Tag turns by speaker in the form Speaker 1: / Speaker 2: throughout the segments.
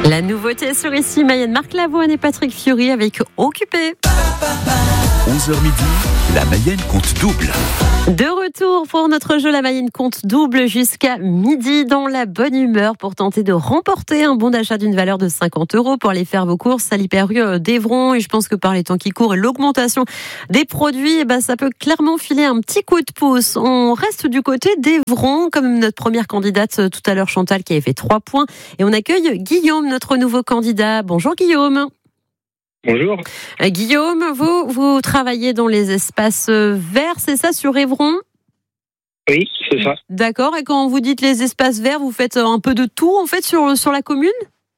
Speaker 1: La nouveauté sur Ici Mayenne, Marc Lavoine et Patrick Fiori avec Occupé.
Speaker 2: 11h midi, la Mayenne compte double.
Speaker 1: De retour pour notre jeu La Mayenne compte double jusqu'à midi dans la bonne humeur pour tenter de remporter un bon d'achat d'une valeur de 50 € pour aller faire vos courses à l'Hyper-U d'Evron. Et je pense que par les temps qui courent et l'augmentation des produits, ça peut clairement filer un petit coup de pouce. On reste du côté d'Evron, comme notre première candidate tout à l'heure, Chantal, qui avait fait 3 points. Et on accueille Guillaume, notre nouveau candidat. Bonjour Guillaume.
Speaker 3: Bonjour.
Speaker 1: Guillaume, vous travaillez dans les espaces verts, c'est ça, sur Evron ?
Speaker 3: Oui, c'est ça.
Speaker 1: D'accord, et quand vous dites les espaces verts, vous faites un peu de tout en fait sur la commune ?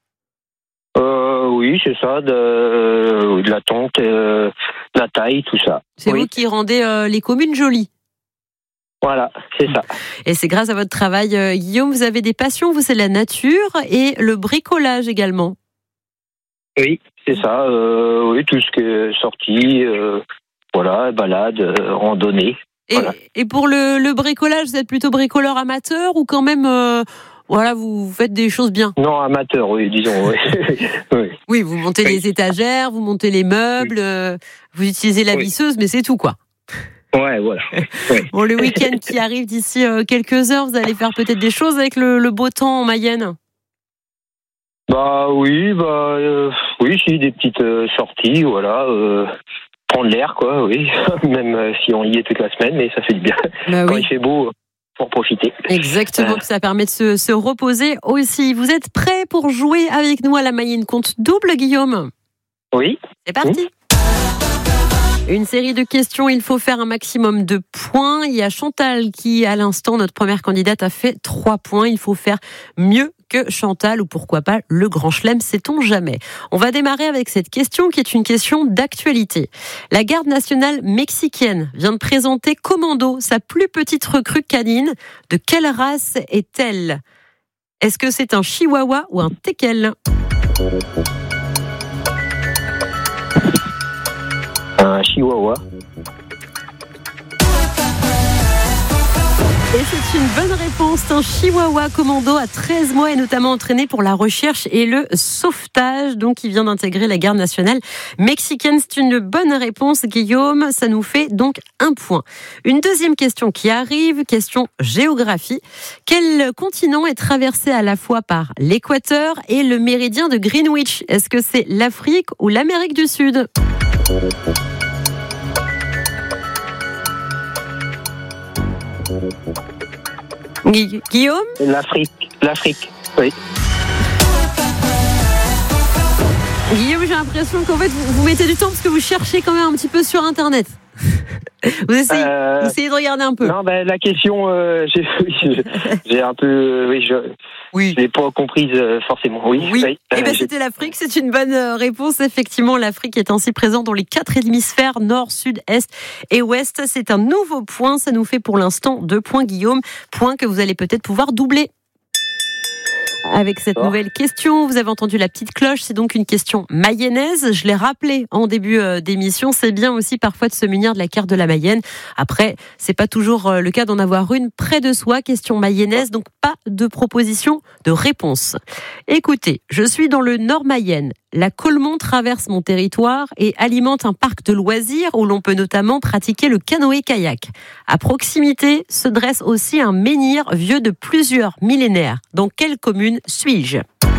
Speaker 3: Oui, c'est ça, de la tente, la taille, tout ça.
Speaker 1: C'est vous qui rendez les communes jolies ?
Speaker 3: Voilà, c'est ça.
Speaker 1: Et c'est grâce à votre travail, Guillaume, vous avez des passions, vous, c'est la nature et le bricolage également.
Speaker 3: Oui, c'est ça. Oui, tout ce qui est sortie, balade, randonnée.
Speaker 1: Et pour le bricolage, vous êtes plutôt bricoleur amateur ou quand même, vous faites des choses bien ?
Speaker 3: Non, amateur, oui, disons, oui. Oui.
Speaker 1: Oui, vous montez les étagères, vous montez les meubles, vous utilisez la visseuse, mais c'est tout, quoi.
Speaker 3: Ouais, voilà. Ouais.
Speaker 1: Bon, le week-end qui arrive d'ici quelques heures, vous allez faire peut-être des choses avec le beau temps en Mayenne ?
Speaker 3: Oui, des petites sorties, prendre l'air, quoi, oui. Même si on y est toute la semaine, mais ça fait du bien. Quand il fait beau, pour profiter.
Speaker 1: Exactement, ça permet de se reposer aussi. Vous êtes prêts pour jouer avec nous à la Mayenne compte double, Guillaume ?
Speaker 3: Oui.
Speaker 1: C'est parti. Une série de questions, il faut faire un maximum de points. Il y a Chantal qui, à l'instant, notre première candidate, a fait 3 points. Il faut faire mieux que Chantal ou pourquoi pas le grand chelem, sait-on jamais. On va démarrer avec cette question qui est une question d'actualité. La garde nationale mexicaine vient de présenter Commando, sa plus petite recrue canine. De quelle race est-elle ? Est-ce que c'est un chihuahua ou un teckel ?
Speaker 3: Un chihuahua.
Speaker 1: Et c'est une bonne réponse. Un chihuahua commando à 13 mois est notamment entraîné pour la recherche et le sauvetage. Donc, il vient d'intégrer la garde nationale mexicaine. C'est une bonne réponse, Guillaume. Ça nous fait donc 1 point. Une deuxième question qui arrive, question géographie. Quel continent est traversé à la fois par l'équateur et le méridien de Greenwich ? Est-ce que c'est l'Afrique ou l'Amérique du Sud ? Guillaume ?
Speaker 3: L'Afrique, oui.
Speaker 1: Guillaume, j'ai l'impression qu'en fait, vous mettez du temps parce que vous cherchez quand même un petit peu sur Internet. Vous essayez de regarder un peu.
Speaker 3: Non, la question, j'ai un peu... je l'ai pas comprise forcément. Oui.
Speaker 1: C'était l'Afrique, c'est une bonne réponse. Effectivement, l'Afrique est ainsi présente dans les 4 hémisphères, nord, sud, est et ouest. C'est un nouveau point, ça nous fait pour l'instant 2 points, Guillaume. Point que vous allez peut-être pouvoir doubler. Avec cette nouvelle question, vous avez entendu la petite cloche, c'est donc une question mayonnaise. Je l'ai rappelé en début d'émission, c'est bien aussi parfois de se munir de la carte de la Mayenne. Après, c'est pas toujours le cas d'en avoir une près de soi. Question mayonnaise, donc pas de proposition de réponse. Écoutez, je suis dans le Nord Mayenne. La Colemont traverse mon territoire et alimente un parc de loisirs où l'on peut notamment pratiquer le canoë-kayak. À proximité se dresse aussi un menhir vieux de plusieurs millénaires. Dans quelle commune suis-je ?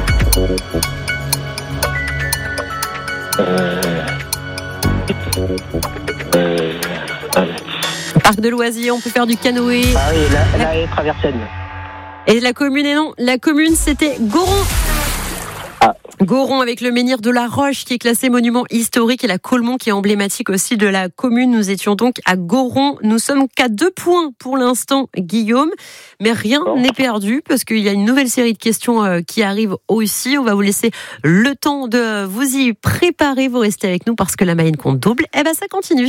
Speaker 1: Parc de loisirs, on peut faire du canoë.
Speaker 3: Ah oui, la haie traversenne.
Speaker 1: Et la commune, c'était Goron. Goron avec le menhir de la Roche qui est classé monument historique et la Colemont qui est emblématique aussi de la commune. Nous étions donc à Goron. Nous sommes qu'à 2 points pour l'instant, Guillaume. Mais rien n'est perdu parce qu'il y a une nouvelle série de questions qui arrive aussi. On va vous laisser le temps de vous y préparer. Vous restez avec nous parce que la Mayenne compte double. Ça continue.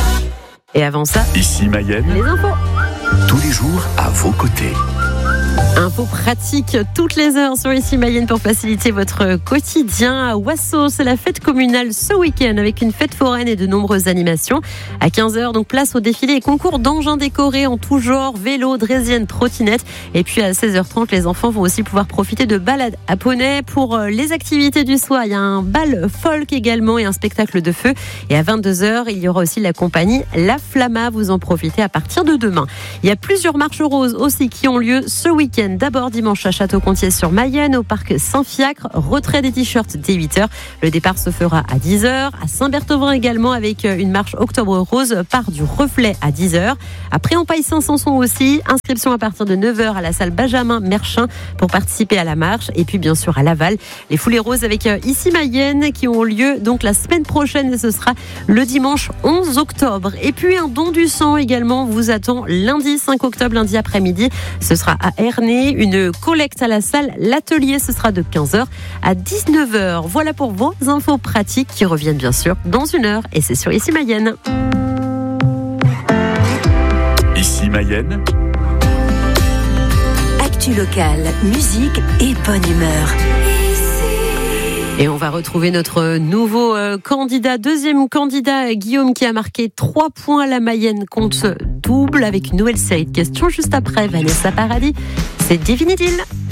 Speaker 1: Et avant ça,
Speaker 2: Ici Mayenne,
Speaker 1: les infos.
Speaker 2: tous les jours à vos côtés.
Speaker 1: Info pratique toutes les heures sur Ici Mayenne pour faciliter votre quotidien. À Wasso, c'est la fête communale ce week-end avec une fête foraine et de nombreuses animations. À 15h, donc place au défilé et concours d'engins décorés en tout genre, vélo, draisienne, trottinette. Et puis à 16h30, les enfants vont aussi pouvoir profiter de balades à poney. Pour les activités du soir, il y a un bal folk également et un spectacle de feu. Et à 22h, il y aura aussi la compagnie La Flamma. Vous en profitez à partir de demain. Il y a plusieurs marches roses aussi qui ont lieu ce week-end. D'abord dimanche à Château-Contier-sur-Mayenne, au parc Saint-Fiacre, retrait des t-shirts dès 8h. Le départ se fera à 10h. À Saint-Berthevin également avec une marche Octobre Rose, part du Reflet à 10h. Après en Paille-Saint-Sanson aussi, inscription à partir de 9h à la salle Benjamin Merchin pour participer à la marche. Et puis bien sûr à Laval, les foulées roses avec Ici Mayenne qui ont lieu donc la semaine prochaine et ce sera le dimanche 11 octobre. Et puis un don du sang également vous attend lundi 5 octobre, lundi après-midi. Ce sera à Ernée. Une collecte à la salle L'Atelier, ce sera de 15h à 19h. Voilà pour vos infos pratiques qui reviennent bien sûr dans une heure et c'est sur Ici Mayenne.
Speaker 2: Ici Mayenne.
Speaker 4: Actu locale, musique et bonne humeur.
Speaker 1: Et on va retrouver notre nouveau candidat, deuxième candidat, Guillaume, qui a marqué 3 points. La Mayenne compte double avec une nouvelle série de questions juste après Vanessa Paradis. C'est Divine Idylle.